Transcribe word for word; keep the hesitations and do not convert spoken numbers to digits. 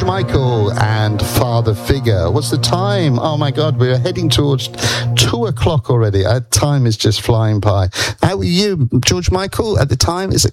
George Michael and Father Figure. What's the time? Oh my God, we're heading towards two o'clock already. Our time is just flying by. How are you, George Michael, at the time? Is it